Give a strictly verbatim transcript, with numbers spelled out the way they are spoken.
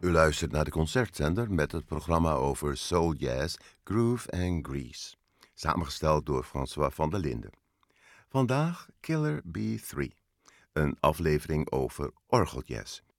U luistert naar de Concertzender met het programma over soul jazz, groove en grease. Samengesteld door François van der Linden. Vandaag Killer B drie, een aflevering over orgeljazz.